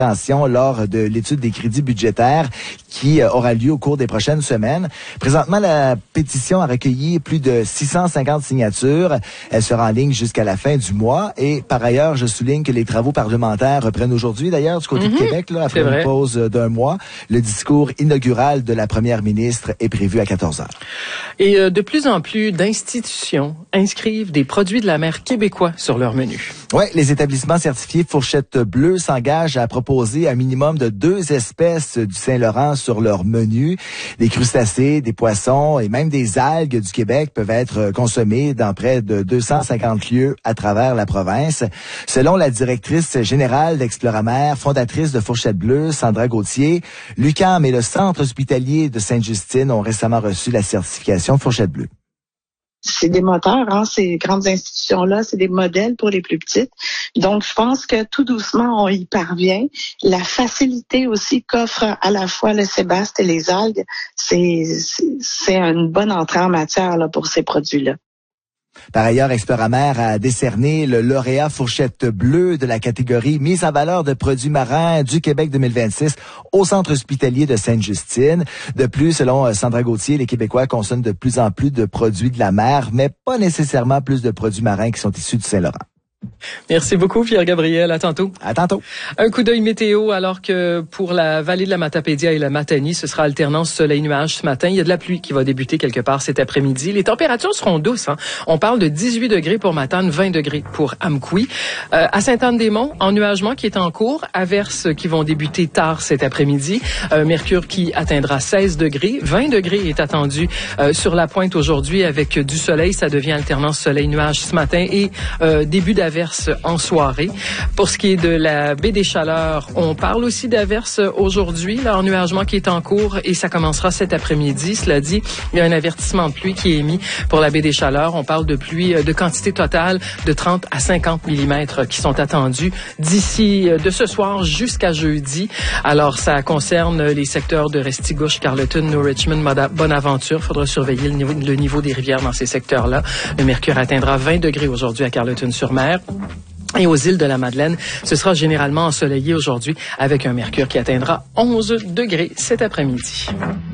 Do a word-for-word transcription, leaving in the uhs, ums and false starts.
lors de l'étude des crédits budgétaires qui aura lieu au cours des prochaines semaines. Présentement, la pétition a recueilli plus de six cent cinquante signatures. Elle sera en ligne jusqu'à la fin du mois. Et par ailleurs, je souligne que les travaux parlementaires reprennent aujourd'hui, d'ailleurs, du côté mm-hmm. de Québec, là, après une pause d'un mois. Le discours inaugural de la première ministre est prévu à quatorze heures. Et euh, de plus en plus d'institutions inscrivent des produits de la mer québécois sur leur menu. Oui, les établissements certifiés Fourchette Bleue s'engagent à proposer un minimum de deux espèces du Saint-Laurent sur leur menu. Des crustacés, des poissons et même des algues du Québec peuvent être consommés dans près de deux cent cinquante lieux à travers la province. Selon la directrice générale d'Exploramer, fondatrice de Fourchette Bleue, Sandra Gauthier, l'U Q A M et le Centre hospitalier de Sainte-Justine ont récemment reçu la certification Fourchette Bleue. C'est des moteurs, hein, ces grandes institutions-là, c'est des modèles pour les plus petites. Donc, je pense que tout doucement, on y parvient. La facilité aussi qu'offre à la fois le sébaste et les algues, c'est, c'est, c'est une bonne entrée en matière là, pour ces produits-là. Par ailleurs, Exploramer a décerné le lauréat Fourchette Bleue de la catégorie mise en valeur de produits marins du Québec deux mille vingt-six au Centre hospitalier de Sainte-Justine. De plus, selon Sandra Gauthier, les Québécois consomment de plus en plus de produits de la mer, mais pas nécessairement plus de produits marins qui sont issus du Saint-Laurent. Merci beaucoup, Pierre-Gabriel. À tantôt. À tantôt. Un coup d'œil météo, alors que pour la vallée de la Matapédia et la Matanie, ce sera alternance soleil-nuage ce matin. Il y a de la pluie qui va débuter quelque part cet après-midi. Les températures seront douces. Hein? On parle de dix-huit degrés pour Matane, vingt degrés pour Amqui. Euh, à Sainte-Anne-des-Monts, ennuagement qui est en cours, averses qui vont débuter tard cet après-midi. Euh, mercure qui atteindra seize degrés. vingt degrés est attendu euh, sur la pointe aujourd'hui avec du soleil. Ça devient alternance soleil-nuage ce matin et euh, début d'averse en soirée. Pour ce qui est de la baie des Chaleurs, on parle aussi d'averses aujourd'hui, l'ennuagement qui est en cours et ça commencera cet après-midi. Cela dit, il y a un avertissement de pluie qui est émis pour la baie des Chaleurs. On parle de pluie de quantité totale de trente à cinquante millimètres qui sont attendus d'ici de ce soir jusqu'à jeudi. Alors, ça concerne les secteurs de Restigouche, Carleton, New Richmond, Bonaventure. Il faudra surveiller le niveau, le niveau des rivières dans ces secteurs-là. Le mercure atteindra vingt degrés aujourd'hui à Carleton-sur-Mer. Et aux îles de la Madeleine, ce sera généralement ensoleillé aujourd'hui avec un mercure qui atteindra onze degrés cet après-midi.